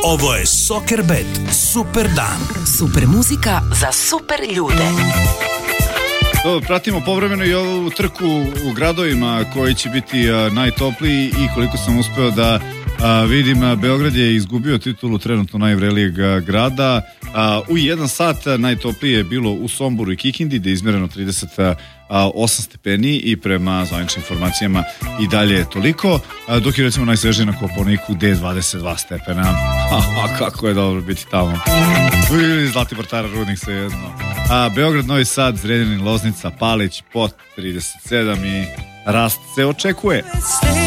Ovo je Soccerbet, super dan. Super muzika za super ljude. Pratimo povremeno i ovu trku u gradovima koji će biti najtopliji i koliko sam uspeo da vidim, Beograd je izgubio titulu trenutno najvrelijeg grada. U 1 sat najtoplije je bilo u Somboru i Kikindi, gde je izmjereno 38 stepeni i prema zvaničnim informacijama i dalje je toliko, dok je recimo najsvežije na Kopaoniku gde je 22 stepena. Kako je dobro biti tamo. Zlatibor, Tara, Rudnik, sve jedno. Beograd, Novi Sad, Zrenjanin, Loznica, Palić, pod 37 i rast se očekuje.